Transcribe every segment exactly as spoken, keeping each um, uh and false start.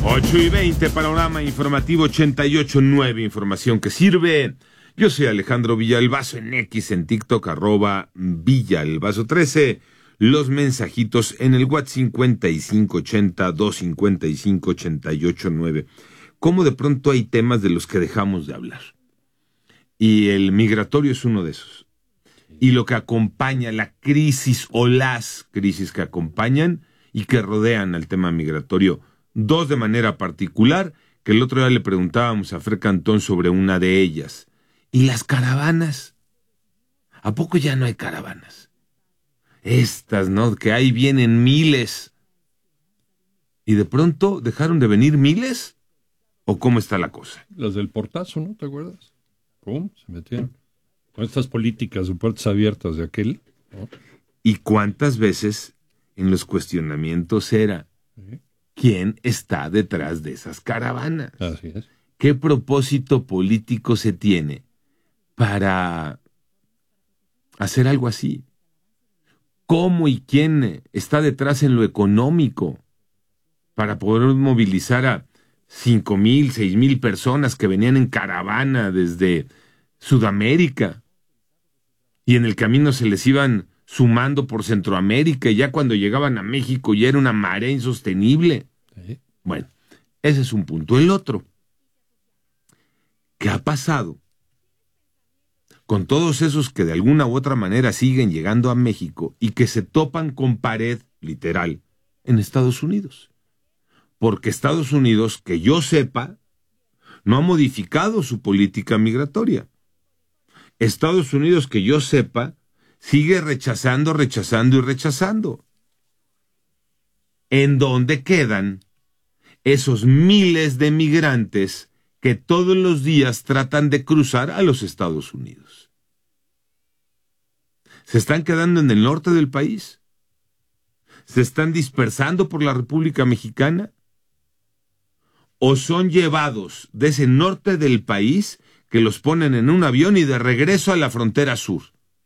ocho y veinte, panorama informativo ochenta y ocho punto nueve, información que sirve. Yo soy Alejandro Villalbazo, en X, en TikTok, arroba Villalbazo trece. Los mensajitos en el WhatsApp cincuenta y cinco ochenta, doscientos cincuenta y cinco, ochenta y ocho nueve. ¿Cómo de pronto hay temas de los que dejamos de hablar? Y el migratorio es uno de esos. Y lo que acompaña la crisis o las crisis que acompañan y que rodean al tema migratorio. Dos de manera particular, que el otro día le preguntábamos a Fer Cantón sobre una de ellas. ¿Y las caravanas? ¿A poco ya no hay caravanas? Estas, ¿no? Que ahí vienen miles. ¿Y de pronto dejaron de venir miles? ¿O cómo está la cosa? Las del portazo, ¿no? ¿Te acuerdas? ¿Cómo? Se metían con estas políticas de puertas abiertas de aquel, ¿no? ¿Y cuántas veces en los cuestionamientos era ¿Sí? quién está detrás de esas caravanas? Así es. ¿Qué propósito político se tiene para hacer algo así? ¿Cómo y quién está detrás en lo económico para poder movilizar a cinco mil, seis mil personas que venían en caravana desde Sudamérica y en el camino se les iban sumando por Centroamérica y ya cuando llegaban a México ya era una marea insostenible? ¿Sí? Bueno, ese es un punto. El otro, ¿qué ha pasado con todos esos que de alguna u otra manera siguen llegando a México y que se topan con pared, literal, en Estados Unidos? Porque Estados Unidos, que yo sepa, no ha modificado su política migratoria. Estados Unidos, que yo sepa, sigue rechazando, rechazando y rechazando. ¿En dónde quedan esos miles de migrantes que todos los días tratan de cruzar a los Estados Unidos? ¿Se están quedando en el norte del país? ¿Se están dispersando por la República Mexicana? ¿O son llevados de ese norte del país que los ponen en un avión y de regreso a la frontera sur?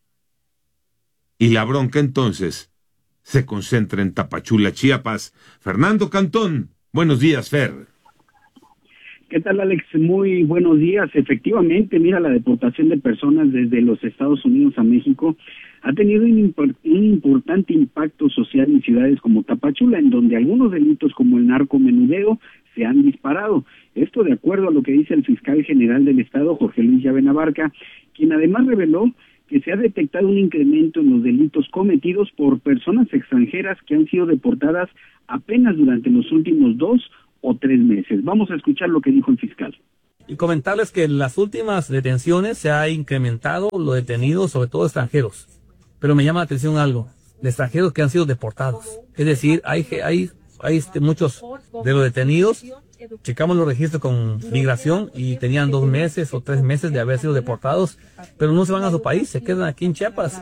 Y la bronca entonces se concentra en Tapachula, Chiapas. Fernando Cantón, buenos días, Fer. ¿Qué tal, Alex? Muy buenos días. Efectivamente, mira, la deportación de personas desde los Estados Unidos a México ha tenido un, import, un importante impacto social en ciudades como Tapachula, en donde algunos delitos como el narcomenudeo se han disparado. Esto de acuerdo a lo que dice el fiscal general del Estado, Jorge Luis Llave Abarca, quien además reveló que se ha detectado un incremento en los delitos cometidos por personas extranjeras que han sido deportadas apenas durante los últimos dos o tres meses. Vamos a escuchar lo que dijo el fiscal. Y comentarles que en las últimas detenciones se ha incrementado los detenidos, sobre todo extranjeros. Pero me llama la atención algo, de extranjeros que han sido deportados. Es decir, hay, hay, hay este, muchos de los detenidos, checamos los registros con migración y tenían dos meses o tres meses de haber sido deportados, pero no se van a su país, se quedan aquí en Chiapas.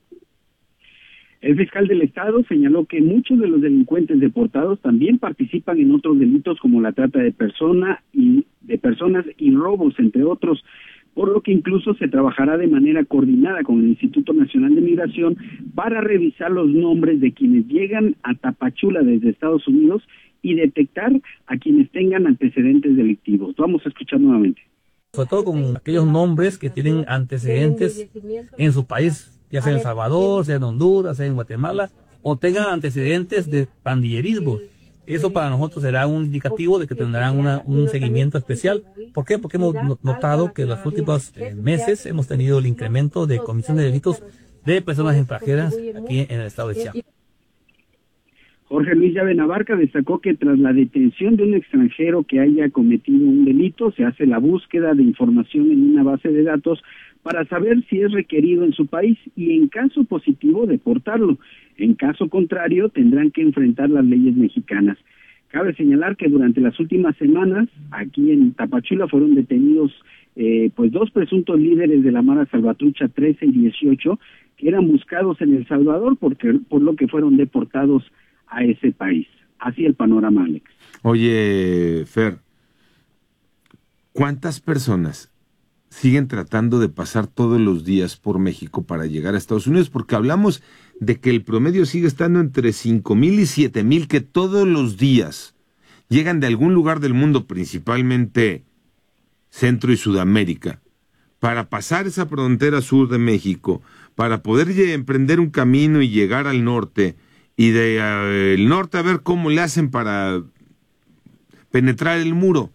El fiscal del Estado señaló que muchos de los delincuentes deportados también participan en otros delitos como la trata de persona y de personas y robos, entre otros, por lo que incluso se trabajará de manera coordinada con el Instituto Nacional de Migración para revisar los nombres de quienes llegan a Tapachula desde Estados Unidos y detectar a quienes tengan antecedentes delictivos. Vamos a escuchar nuevamente. Sobre todo con aquellos nombres que tienen antecedentes en su país, ya sea en El Salvador, sea en Honduras, sea en Guatemala, o tengan antecedentes de pandillerismo. Eso para nosotros será un indicativo de que tendrán una, un seguimiento especial. ¿Por qué? Porque hemos notado que en los últimos eh, meses hemos tenido el incremento de comisión de delitos de personas extranjeras aquí en el estado de Chiapas. Jorge Luis Llave Abarca destacó que tras la detención de un extranjero que haya cometido un delito, se hace la búsqueda de información en una base de datos para saber si es requerido en su país y en caso positivo deportarlo. En caso contrario, tendrán que enfrentar las leyes mexicanas. Cabe señalar que durante las últimas semanas, aquí en Tapachula, fueron detenidos eh, pues dos presuntos líderes de la Mara Salvatrucha trece y dieciocho, que eran buscados en El Salvador porque, por lo que fueron deportados a ese país. Así el panorama, Alex. Oye, Fer, ¿cuántas personas siguen tratando de pasar todos los días por México para llegar a Estados Unidos? Porque hablamos de que el promedio sigue estando entre cinco mil y siete mil que todos los días llegan de algún lugar del mundo, principalmente Centro y Sudamérica, para pasar esa frontera sur de México, para poder emprender un camino y llegar al norte, y de uh, el norte a ver cómo le hacen para penetrar el muro.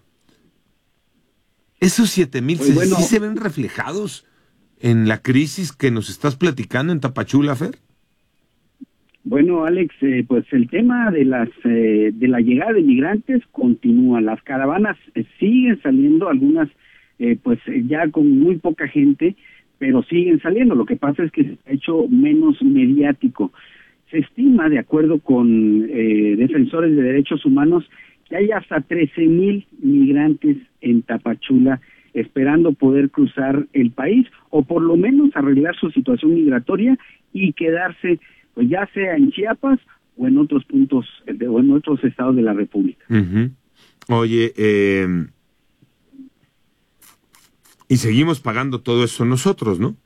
¿Esos siete mil Pues bueno, sí se ven reflejados en la crisis que nos estás platicando en Tapachula, Fer? Bueno, Alex, eh, pues el tema de las eh, de la llegada de migrantes continúa. Las caravanas eh, siguen saliendo, algunas eh, pues ya con muy poca gente, pero siguen saliendo. Lo que pasa es que se ha hecho menos mediático. Se estima, de acuerdo con eh, defensores de derechos humanos, que hay hasta trece mil migrantes en Tapachula esperando poder cruzar el país o por lo menos arreglar su situación migratoria y quedarse, pues ya sea en Chiapas o en otros puntos de, o en otros estados de la República. Uh-huh. Oye, eh, y seguimos pagando todo eso nosotros, ¿no?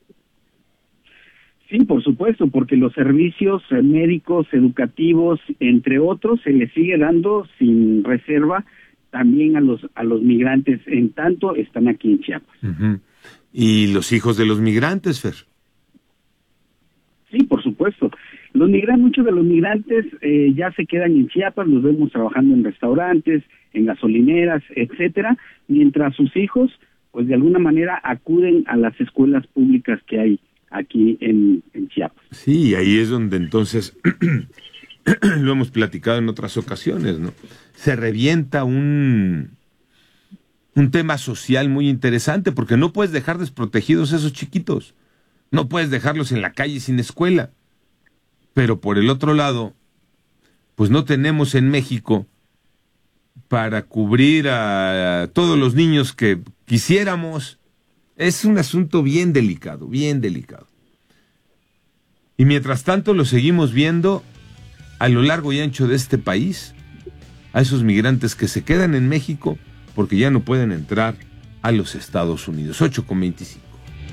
Sí, por supuesto, porque los servicios eh, médicos, educativos, entre otros, se les sigue dando sin reserva también a los a los migrantes, en tanto están aquí en Chiapas. Uh-huh. ¿Y los hijos de los migrantes, Fer? Sí, por supuesto. Los migrantes, muchos de los migrantes eh, ya se quedan en Chiapas, los vemos trabajando en restaurantes, en gasolineras, etcétera, mientras sus hijos, pues de alguna manera acuden a las escuelas públicas que hay aquí en, en Chiapas. Sí, ahí es donde entonces, lo hemos platicado en otras ocasiones, ¿no? Se revienta un, un tema social muy interesante, porque no puedes dejar desprotegidos a esos chiquitos, no puedes dejarlos en la calle sin escuela, pero por el otro lado, pues no tenemos en México para cubrir a, a todos los niños que quisiéramos. Es un asunto bien delicado, bien delicado. Y mientras tanto lo seguimos viendo a lo largo y ancho de este país, a esos migrantes que se quedan en México porque ya no pueden entrar a los Estados Unidos. ocho con veinticinco.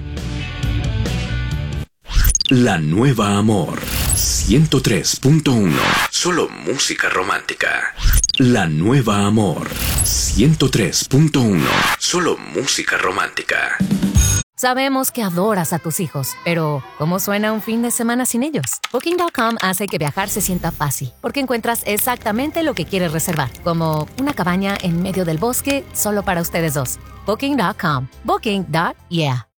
La Nueva Amor, ciento tres punto uno. Solo música romántica. La Nueva Amor, ciento tres punto uno. Solo música romántica. Sabemos que adoras a tus hijos, pero ¿cómo suena un fin de semana sin ellos? Booking punto com hace que viajar se sienta fácil, porque encuentras exactamente lo que quieres reservar, como una cabaña en medio del bosque solo para ustedes dos. Booking punto com. Booking. Yeah.